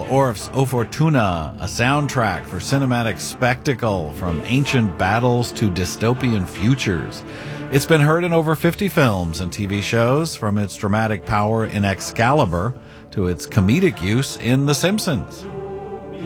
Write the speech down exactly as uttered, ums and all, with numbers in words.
Orff's O Fortuna, a soundtrack for cinematic spectacle from ancient battles to dystopian futures. It's been heard in over fifty films and T V shows, from its dramatic power in Excalibur to its comedic use in The Simpsons.